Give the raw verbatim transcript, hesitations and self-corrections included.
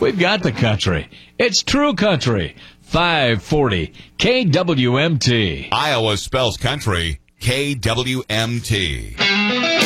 We've got the country. It's true country. five forty K W M T. Iowa spells country K W M T.